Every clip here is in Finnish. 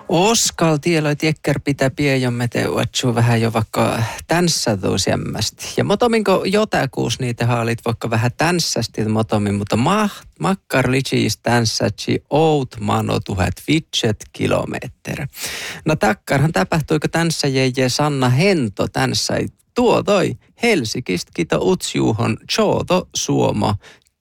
Oskal tielöit jekkär pitää piejommete uatsuu vähän jo vaikka tänssatuusiemmästi. Ja motominko jotakuus niitä haalit vaikka vähän tänssästi motomin, mutta makkar lichis tänssätsi out mano 1500 kilometriä. No takkarhan tapahtuiko tänssä jeje Sanna Hento tänssai tuotoi Helsingistä kito utsjuuhon Chooto Suomo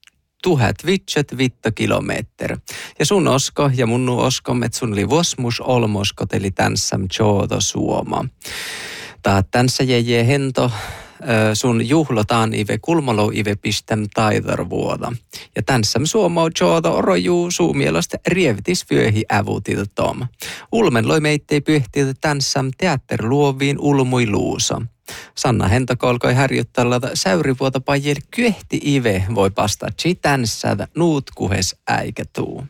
1500 kilometriä. Ja sun osko ja munnu osko, että sun oli vosmus olmoskoteli tänssam Chooto Suomo. Tää tänssä jeje Hento sun juhlotaan ive kulmalo ive pistem taidarvuoda. Ja tänssam Suomo Chooto orojuu suumielasta rievtisvyöhi ävutilta tom. Ulmen loi meittei pyhtiltä tänssam teatterluoviin ulmui luusa. Sanna Hento kolkoi harjoittella säyrivuota pajel kyehti ive voi pastatsi tänssä nuut kuhes äikä tuu.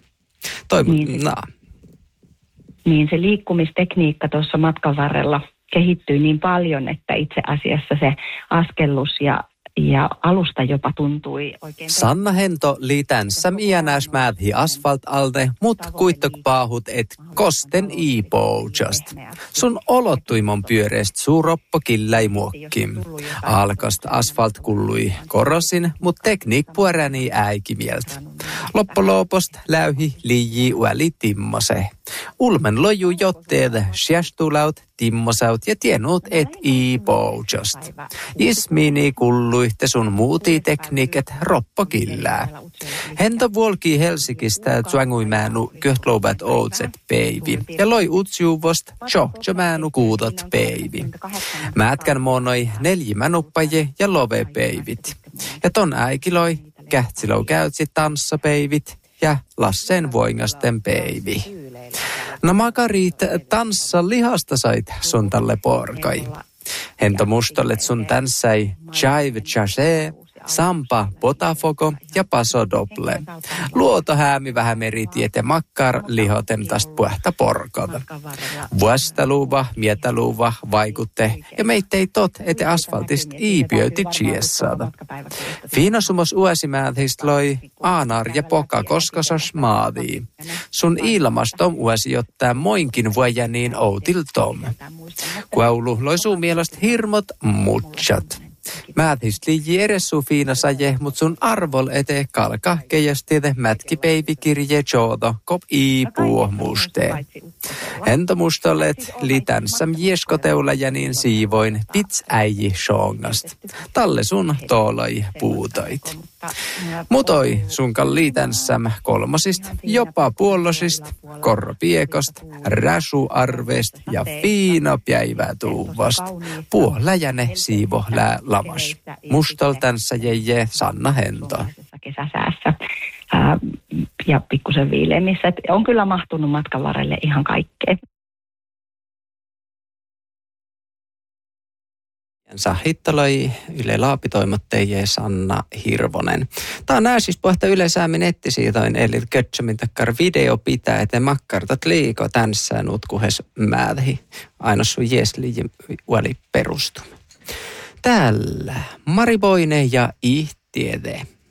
Niin se liikkumistekniikka tuossa matkan varrella kehittyy niin paljon, että itse asiassa se askellus ja alusta jopa tuntui oikein... Sanna Hento liitänsäm iänäs määdhi asfalt alde, mut kuittok paahut et kosten iipoujast. Sun olottuimon pyöreest suuroppo killäi muokkim. Alkast asfalt kullui korosin, mut tekniik puoräni äikimieltä. Loppoloopost läyhi liiji uäli timmose. Ulmen loju jotteed sjästulaut, timmosaut ja tienuut et iipoujast. Ismini kullui te sun muutii tekniiket roppokillää. Hento vuolkii Helsingistä tsuanguimäänu köhtlouvat outset peivi ja loi utsjuuvost tjohtjomäänu kuutot peivi. Määtkän monoi neljimänuppaje ja love peivit. Ja ton äikiloi kähtsilou käytsi tanssapeivit ja Lasseen voingasten peivi. No makarit tanssa lihasta sait sun talle porkai. Hento mustallet sun tänssäi Jive Chase, Sampa Botafogo ja Paso Doble. Luoto häämi vähän meritiet ja makkar lihotem tästä puhta porkata. Vuostaluva, mietaluva, vaikutte ja meittei tot ete asfaltist iipiöyti chiessada. Fiinasumos uesimääthist loi aanar ja poka koskosas maadii. Sun ilmastom uesi jotta moinkin vuojaniin outil tom. Kuaulu loi suun mielestä hirmot mutsat. Määthist liiji eressu fiinasaje, mut sun arvol ete kalka keijastide mätkipeivikirje Chooto kop iipuu muste. Hento mustallet litänsäm jeskoteula ja niin siivoin pits äiji shongast. Talle sun tooloi puutoit. Mutoi sunkan liitänsäm kolmosist, jopa puollosist, korropiekost, räsuarvest ja fiino päivätuuvast. Puoläjäne siivo lää lamas. Mustal tänsä jeje Sanna Hento. Kesäsäässä ja pikkusen viileämmissä. On kyllä mahtunut matkan varrelle ihan kaikkea. Hittaloi Yle Laapitoimotteije Sanna Hirvonen. Tämä on siis puhetta yleisäämin nettisiitoin, eli kötsämin takkar video pitää, että makkartat liiko tänssään utkuhes määdhi. Aina sun jesli uoli perustum. Täällä Mari Boine ja Ihtiede.